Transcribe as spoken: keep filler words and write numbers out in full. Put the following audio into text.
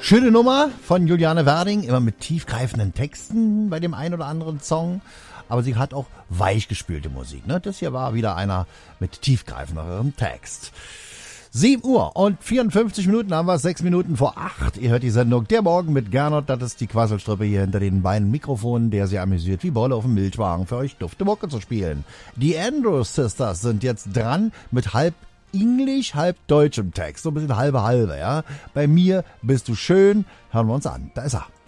Schöne Nummer von Juliane Werding, immer mit tiefgreifenden Texten bei dem einen oder anderen Song. Aber sie hat auch weichgespülte Musik. Ne? Das hier war wieder einer mit tiefgreifenderem Text. sieben Uhr und vierundfünfzig Minuten haben wir, sechs Minuten vor acht. Ihr hört die Sendung Der Morgen mit Gernot. Das ist die Quasselstrippe hier hinter den beiden Mikrofonen, der sie amüsiert wie Bolle auf dem Milchwagen für euch dufte Mucke zu spielen. Die Andrews Sisters sind jetzt dran mit halb Englisch, halb deutschem Text. So ein bisschen halbe halbe, ja. Bei mir bist du schön. Hören wir uns an. Da ist er.